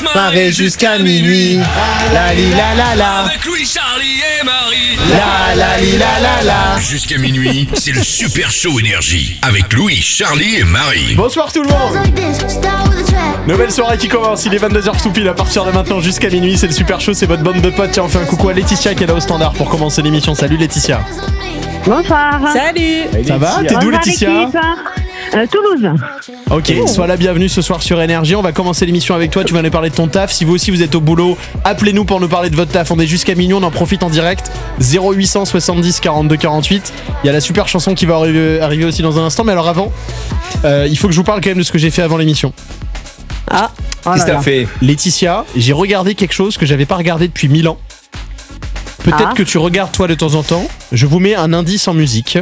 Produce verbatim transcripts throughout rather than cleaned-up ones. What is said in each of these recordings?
se marrer jusqu'à minuit. La li la la la. Avec Louis, Charlie et Marie. La la li la la la. Jusqu'à minuit, c'est le Super Show Énergie. Avec Louis, Charlie et Marie. Bonsoir tout le monde. Nouvelle soirée qui commence, il est vingt-deux heures tout pile à partir de maintenant jusqu'à minuit, c'est le Super Show, c'est votre bande de potes. Tiens, on fait un coucou à Laetitia qui est là au standard pour commencer l'émission. Salut Laetitia. Bonsoir. Salut. Ça va? T'es d'où Laetitia? euh, Toulouse. Ok, sois la bienvenue ce soir sur Énergie. On va commencer l'émission avec toi, tu vas nous parler de ton taf. Si vous aussi vous êtes au boulot, appelez-nous pour nous parler de votre taf. On est jusqu'à minuit, on en profite en direct. zéro huit cent soixante-dix quarante-deux quarante-huit. Il y a la super chanson qui va arriver, arriver aussi dans un instant. Mais alors avant, euh, il faut que je vous parle quand même de ce que j'ai fait avant l'émission. Ah, oh Qu'est-ce que t'as fait? Laetitia, j'ai regardé quelque chose que j'avais pas regardé depuis mille ans. Peut-être ah. que tu regardes toi de temps en temps. Je vous mets un indice en musique.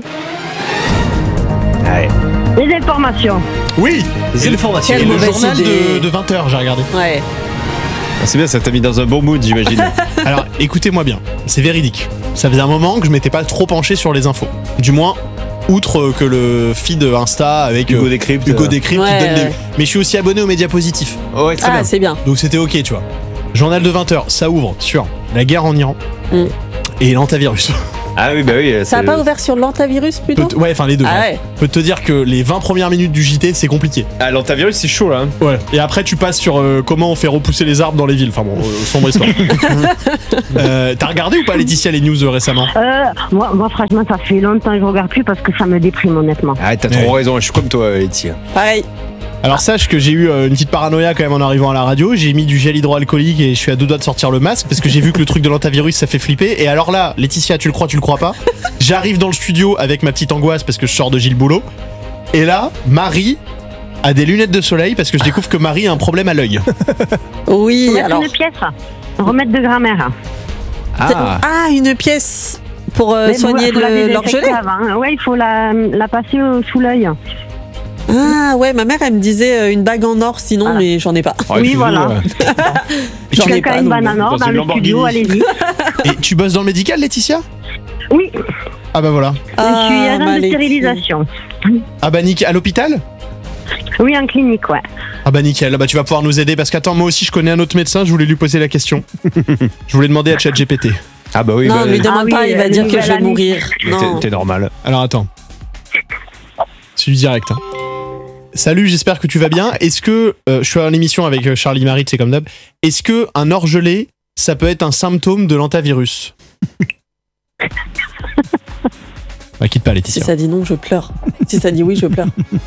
Ouais. Les informations. Oui, les informations. Et le journal de, de vingt heures, j'ai regardé. Ouais. Ah, c'est bien, ça t'a mis dans un bon mood, j'imagine. Alors, écoutez-moi bien, c'est véridique. Ça faisait un moment que je m'étais pas trop penché sur les infos. Du moins, outre que le feed Insta avec Hugo Décrypte, Hugo Décrypte ouais, qui donne ouais. les... Mais je suis aussi abonné aux médias positifs. Ouais, très ah, bien. c'est bien. Donc c'était ok, tu vois. Journal de vingt heures, ça ouvre sur la guerre en Iran mm. et l'antavirus. Ah oui, bah oui. Ça a pas ouvert sur l'antavirus plutôt? Peut ouais, enfin les deux. Ah ouais. ouais. Peut te dire que les vingt premières minutes du J T, c'est compliqué. Ah, l'antavirus, c'est chaud là. Hein. Ouais. Et après, tu passes sur euh, comment on fait repousser les arbres dans les villes. Enfin bon, euh, sombre histoire. euh, T'as regardé ou pas, Laetitia, les news euh, récemment? euh, moi, moi, franchement, ça fait longtemps que je regarde plus parce que ça me déprime, honnêtement. Ah, t'as trop ouais. raison, je suis comme toi, Laetitia. Pareil. Alors sache que j'ai eu euh, une petite paranoïa quand même en arrivant à la radio. J'ai mis du gel hydroalcoolique et je suis à deux doigts de sortir le masque parce que j'ai vu que le truc de l'antavirus ça fait flipper. Et alors là, Laetitia, tu le crois, tu le crois pas, j'arrive dans le studio avec ma petite angoisse parce que je sors de Gilles Boulot. Et là, Marie a des lunettes de soleil parce que je découvre que Marie a un problème à l'œil. Oui, remettre alors. Une pièce, remètre de grammaire. Ah, ah une pièce pour euh, soigner l'orgelet. Hein. Ouais, il faut la, la passer au, sous l'œil. Ah ouais, ma mère elle me disait euh, une bague en or sinon, voilà. Mais j'en ai pas. Ouais, oui, voilà. Ouais. J'en ai pas. Une banane en or dans, dans le studio, allez-y. Et tu bosses dans le médical, Laetitia? Oui. Ah bah voilà. Ah, je suis agent de stérilisation. Ah bah nickel, à l'hôpital? Oui, en clinique, ouais. Ah bah nickel, bah tu vas pouvoir nous aider parce qu'attends, moi aussi je connais un autre médecin, je voulais lui poser la question. Je voulais demander à ChatGPT. Ah bah oui. Non, bah, lui demande ah pas, oui, il va dire que je vais année. mourir. Non. T'es normal. Alors attends. C'est du direct. Hein. Salut, j'espère que tu vas bien. Est-ce que, euh, je suis à l'émission avec Charlie Marie, c'est comme d'hab, est-ce que un orgelet, ça peut être un symptôme de l'antavirus? Bah quitte pas Laetitia. Si ça dit non, je pleure. Si ça dit oui, je pleure.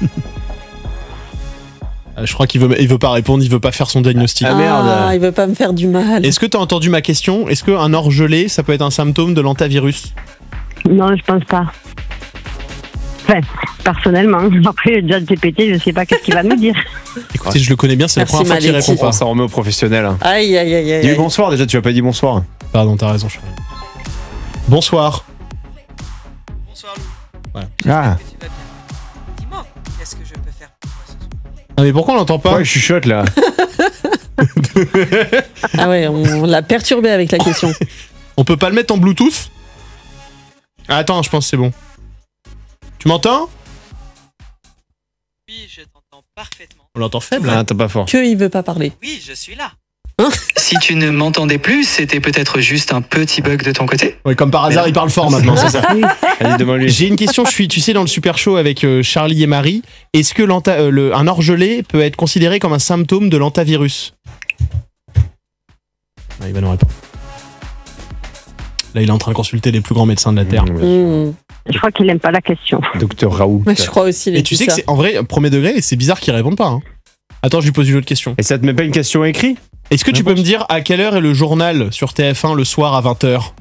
Je crois qu'il veut, il veut pas répondre, il veut pas faire son diagnostic. Ah merde. Ah, il veut pas me faire du mal. Est-ce que t'as entendu ma question? Est-ce qu'un orgelet, ça peut être un symptôme de l'antavirus? Non, je pense pas. Enfin, personnellement, après le ChatGPT, je sais pas qu'est-ce qu'il va nous dire. Écoutez, je le connais bien, c'est Merci, la première fois qu'il répond pas. Ça remet au professionnel. Aïe, aïe, aïe, aïe. Dis bonsoir déjà, tu as pas dit bonsoir. Pardon, t'as raison, Charlie. Bonsoir. Bonsoir Lou. Voilà. Ah. Que tu vas bien. Dis-moi, qu'est-ce que je peux faire pour toi ce soir? Ah mais pourquoi on l'entend pas? Ouais, je chuchote là. Ah ouais, on l'a perturbé avec la question. On peut pas le mettre en Bluetooth? Ah, attends, je pense que c'est bon. Tu m'entends? Oui, je t'entends parfaitement. On l'entend faible, Ah, hein. t'as pas fort. Que il veut pas parler. Oui, je suis là. Hein? Si tu ne m'entendais plus, c'était peut-être juste un petit bug de ton côté. Ouais, comme par hasard, il parle fort maintenant, c'est ça. Allez, demande-lui. J'ai une question, je suis, tu sais, dans le Super Show avec euh, Charlie et Marie. Est-ce que l'anta- euh, le, un orgelet peut être considéré comme un symptôme de l'antavirus? Ah, il va nous répondre. Là, il est en train de consulter les plus grands médecins de la Terre. Mmh, Mmh. Je crois qu'il aime pas la question. Docteur Raoult. Je crois aussi. Et tu sais que c'est en vrai, premier degré, c'est bizarre qu'ils répondent pas. Hein. Attends, je lui pose une autre question. Et ça te met pas une question écrite? Est-ce que tu peux me dire à quelle heure est le journal sur T F un le soir à vingt heures?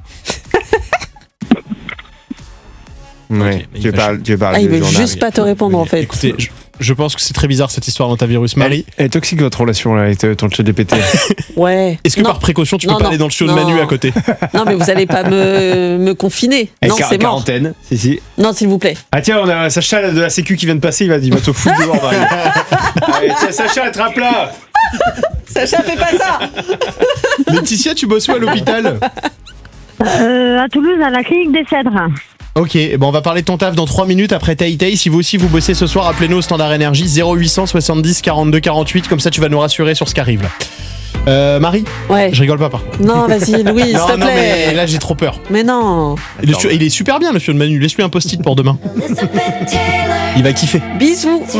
Ouais, Okay, tu veux parler, tu veux parler Ah, il de veut journal. juste pas te répondre en fait. Écoutez, je, je pense que c'est très bizarre cette histoire d'antavirus. Marie, Elle est toxique votre relation là avec ton chat G P T. Ouais. est-ce que Non. par précaution tu Non, peux pas non. aller dans le show de Non. Manu à côté? Non, mais vous allez pas me, me confiner. Avec Non, quar- c'est mort. quarantaine. Si, si. Non, s'il vous plaît. Ah tiens, on a Sacha de la Sécu qui vient de passer, il va, il va te foutre dehors. Marie. Allez, tiens, Sacha, attrape là. Sacha, fais pas ça. Laetitia, tu bosses où à l'hôpital? Euh, à Toulouse, à la clinique des Cèdres. Ok, bon, on va parler de ton taf dans trois minutes après Tay Tay. Si vous aussi vous bossez ce soir, appelez-nous au standard énergie zéro huit cent soixante-dix quarante-deux quarante-huit, comme ça tu vas nous rassurer sur ce qui arrive là. Euh, Marie, Ouais. je rigole pas par contre. Non, vas-y, Louis, s'il Non, te non, mais plaît. là j'ai trop peur. Mais non. Le stu- il est super bien le studio de Manu, laisse-lui un post-it pour demain. Il va kiffer. Bisous.